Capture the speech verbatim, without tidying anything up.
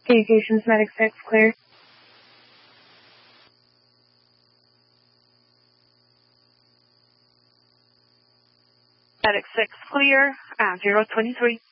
Communications Medic six, clear. Medic six, clear, uh, zero twenty-three.